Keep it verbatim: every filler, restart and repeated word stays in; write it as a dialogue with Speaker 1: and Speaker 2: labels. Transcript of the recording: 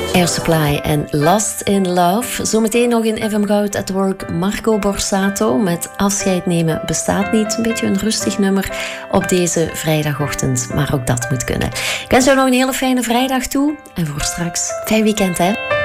Speaker 1: Air Supply en Lost in Love. Zometeen nog in F M Goud at Work Marco Borsato met Afscheid nemen bestaat niet. Een beetje een rustig nummer op deze vrijdagochtend, maar ook dat moet kunnen. Ik wens jou nog een hele fijne vrijdag toe en voor straks fijn weekend hè.